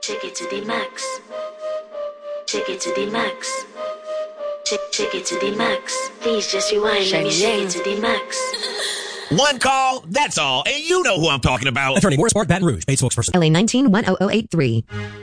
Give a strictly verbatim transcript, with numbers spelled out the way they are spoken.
Check it to the max. Check it to the max. Check, check it to the max. Please just rewind. Let me shake it to the max. One call, that's all. And you know who I'm talking about. Attorney Morris Park, Baton Rouge, paid spokesperson. L A nineteen one oh oh eight three.